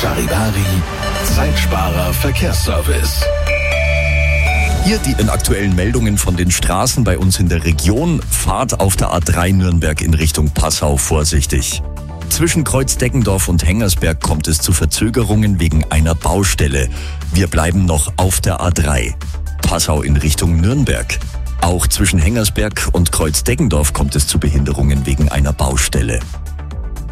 Charivari, Zeitsparer Verkehrsservice. Hier die aktuellen Meldungen von den Straßen bei uns in der Region. Fahrt auf der A3 Nürnberg in Richtung Passau vorsichtig. Zwischen Kreuz-Deggendorf und Hengersberg kommt es zu Verzögerungen wegen einer Baustelle. Wir bleiben noch auf der A3. Passau in Richtung Nürnberg. Auch zwischen Hengersberg und Kreuz-Deggendorf kommt es zu Behinderungen wegen einer Baustelle.